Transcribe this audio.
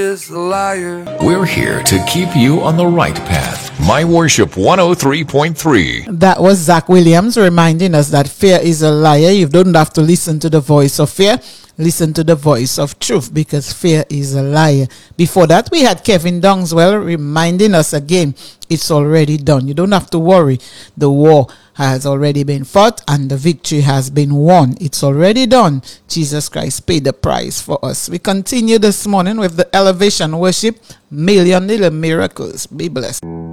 is a liar. We're here to keep you on the right path. My Worship 103.3. That was Zach Williams reminding us that fear is a liar. You don't have to listen to the voice of fear. Listen to the voice of truth, because fear is a liar. Before that, we had Kevin Dongswell reminding us again, it's already done. You don't have to worry. The war has already been fought and the victory has been won. It's already done. Jesus Christ paid the price for us. We continue this morning with the Elevation Worship, Million Little Miracles. Be blessed.